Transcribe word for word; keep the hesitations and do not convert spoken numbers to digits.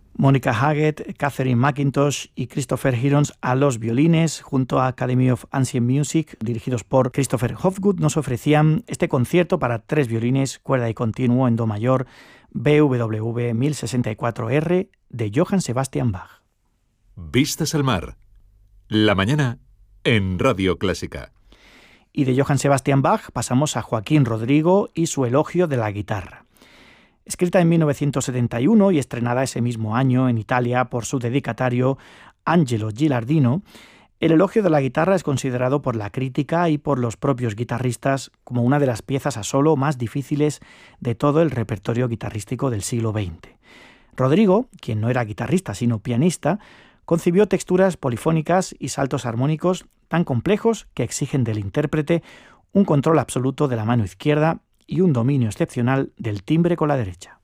Mónica Haggett, Catherine McIntosh y Christopher Hirons a los violines, junto a Academy of Ancient Music, dirigidos por Christopher Hofgood, nos ofrecían este concierto para tres violines, cuerda y continuo en do mayor, B W V mil sesenta y cuatro R, de Johann Sebastian Bach. Vistas al mar. La mañana en Radio Clásica. Y de Johann Sebastian Bach pasamos a Joaquín Rodrigo y su elogio de la guitarra. Escrita en mil novecientos setenta y uno y estrenada ese mismo año en Italia por su dedicatario Angelo Gilardino, el elogio de la guitarra es considerado por la crítica y por los propios guitarristas como una de las piezas a solo más difíciles de todo el repertorio guitarrístico del siglo veinte. Rodrigo, quien no era guitarrista sino pianista, concibió texturas polifónicas y saltos armónicos tan complejos que exigen del intérprete un control absoluto de la mano izquierda y un dominio excepcional del timbre con la derecha.